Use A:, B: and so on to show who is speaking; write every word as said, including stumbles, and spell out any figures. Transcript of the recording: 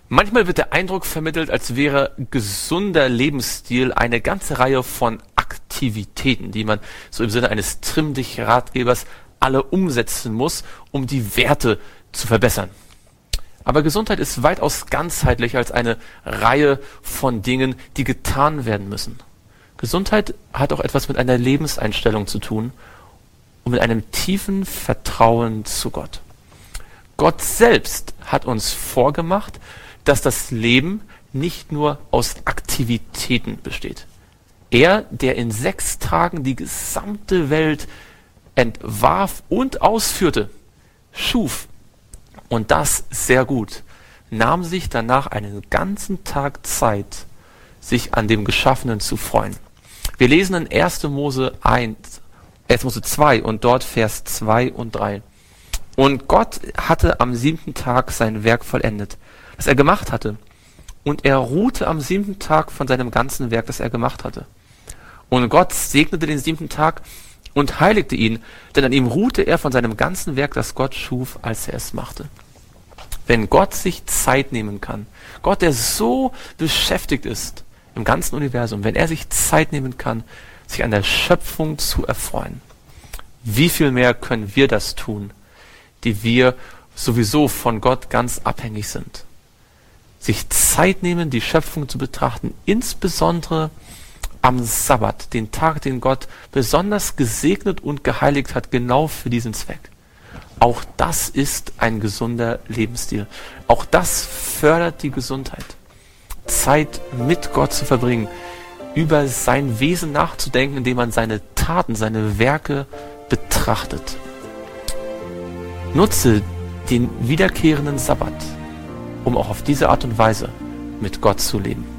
A: Manchmal wird der Eindruck vermittelt, als wäre gesunder Lebensstil eine ganze Reihe von Aktivitäten, die man so im Sinne eines Trimm-dich-Ratgebers alle umsetzen muss, um die Werte zu verbessern. Aber Gesundheit ist weitaus ganzheitlicher als eine Reihe von Dingen, die getan werden müssen. Gesundheit hat auch etwas mit einer Lebenseinstellung zu tun und mit einem tiefen Vertrauen zu Gott. Gott selbst hat uns vorgemacht, dass das Leben nicht nur aus Aktivitäten besteht. Er, der in sechs Tagen die gesamte Welt entwarf und ausführte, schuf, und das sehr gut, nahm sich danach einen ganzen Tag Zeit, sich an dem Geschaffenen zu freuen. Wir lesen in erster Mose eins, erster Mose zwei und dort Vers zwei und drei. Und Gott hatte am siebten Tag sein Werk vollendet, das er gemacht hatte. Und er ruhte am siebten Tag von seinem ganzen Werk, das er gemacht hatte. Und Gott segnete den siebten Tag und heiligte ihn, denn an ihm ruhte er von seinem ganzen Werk, das Gott schuf, als er es machte. Wenn Gott sich Zeit nehmen kann, Gott, der so beschäftigt ist im ganzen Universum, wenn er sich Zeit nehmen kann, sich an der Schöpfung zu erfreuen, wie viel mehr können wir das tun, die wir sowieso von Gott ganz abhängig sind. Sich Zeit nehmen, die Schöpfung zu betrachten, insbesondere am Sabbat, den Tag, den Gott besonders gesegnet und geheiligt hat, genau für diesen Zweck. Auch das ist ein gesunder Lebensstil. Auch das fördert die Gesundheit. Zeit mit Gott zu verbringen, über sein Wesen nachzudenken, indem man seine Taten, seine Werke betrachtet. Nutze den wiederkehrenden Sabbat, um auch auf diese Art und Weise mit Gott zu leben.